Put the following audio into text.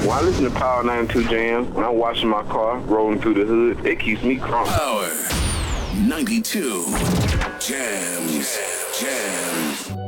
When I listen to Power 92 Jams, when I'm washing my car, rolling through the hood, it keeps me crunk. Power 92 Jams.